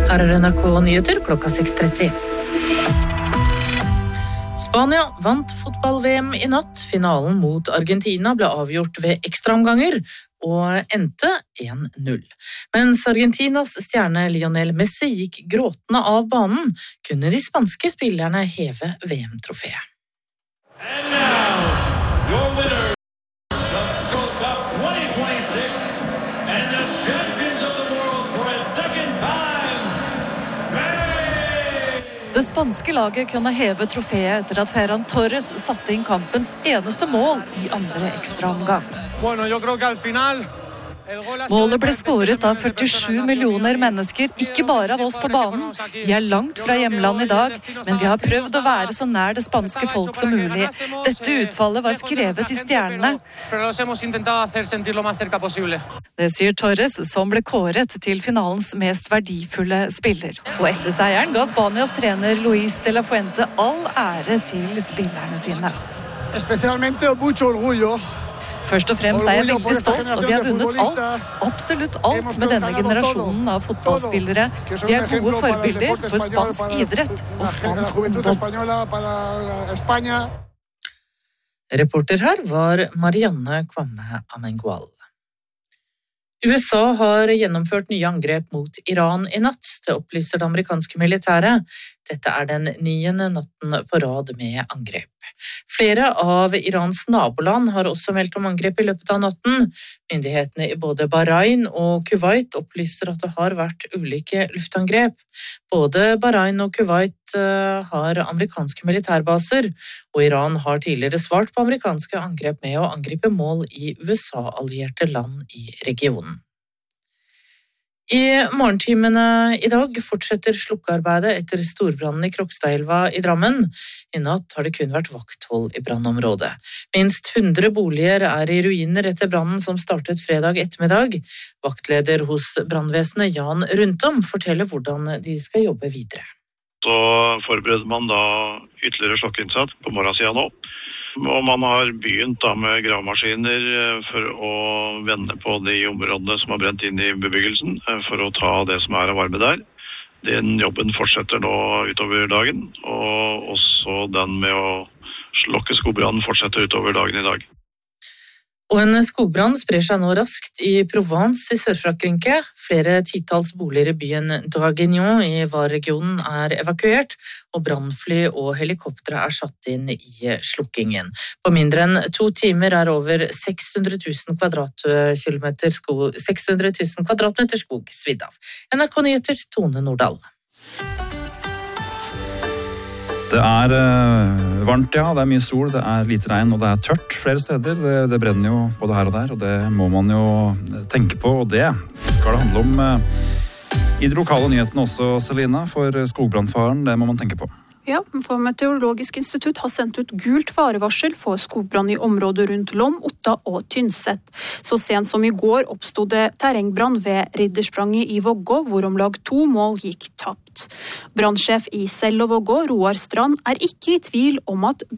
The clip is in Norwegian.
Her NRK Nyheter klokka 6:30. Spania vant fotball-VM i natt. Finalen mot Argentina ble avgjort ved ekstraomganger og endte 1-0. Mens Argentinas stjerne Lionel Messi gikk gråtende av banen, kunne de spanske spillerne heve VM-trofeet. And now, your winner of World Cup 2026 and the champions of the world for a second time, Spain! Det spanske laget kunne heve trofeet etter at Ferran Torres satte inn kampens eneste mål i andre ekstraomgang. Målet ble skåret av 47 millioner mennesker, ikke bare av oss på banen. Vi er langt fra hjemland i dag, men vi har prøvd å være så nær det spanske folk som mulig. Dette utfallet var skrevet i stjernene. Det sier Torres, som ble kåret til finalens mest verdifulle spiller. Og etter seieren ga Spanias trener Luis de la Fuente all ære til spillerne sine. Especialmente mucho orgullo. Først og fremst er jeg veldig stolt, og vi har vunnet alt, absolutt alt med denne generasjonen av fotballspillere. De er gode forbilder for spansk idrett og spansk ungdom. Reporter her var Marianne Kvamme Amengual. USA har gjennomført nye angrep mot Iran i natt, det opplyser det amerikanske militæret. Dette er den 9. natten på rad med angrep. Flere av Irans naboland har også meldt om angrep i løpet av natten. Myndighetene i både Bahrain og Kuwait opplyser at det har vært ulike luftangrep. Både Bahrain og Kuwait har amerikanske militærbaser, og Iran har tidligere svart på amerikanske angrep med å angripe mål i USA-allierte land i regionen. I morgentimene i dag fortsetter slukkearbeidet etter storbrannen i Krokstadelva i Drammen. I natt har det kun vært vakthold i brannområdet. Minst 100 boliger er i ruiner etter brannen som startet fredag ettermiddag. Vaktleder hos brannvesenet Jan Runtom forteller hvordan de skal jobbe videre. Så forbereder man da ytterligere slokkeinnsats på morgensiden nå. Og man har begynt da med gravemaskiner for å vende på de områdene som har brent inn i bebyggelsen, for å ta det som er av arbeid der. Den jobben fortsetter nå utover dagen, og også den med å slokke skogbrannen fortsetter utover dagen i dag. Og en skogbrann sprer seg nå raskt i Provence i Sør-Frankrike. Flere titalls boliger i byen Draguignan i Var-regionen er evakuert, og brannfly og helikoptre er satt inn i slukkingen. På mindre enn 2 timer er over 600 000 kvadratmeter skog svidd av. NRK Nyheter, Tone Nordahl. Det er varmt, ja, det er mye sol, det er lite regn og det er tørt flere steder. Det brenner jo både her og der, og det må man jo tenke på, og det skal det handle om i de lokale nyhetene også, Selina, for skogbrannfaren, det må man tenke på. Ja, for Meteorologisk institutt har sendt ut gult farevarsel for skogbrann i området rundt Lom, Otta og Tynset. Så sent som i går oppstod det terrengbrann ved Ridderspranget i Vågå, hvor om lag 2 mål gikk tapt. Brannsjef i Sell og Vågå, Roar Strand, er ikke i tvil om at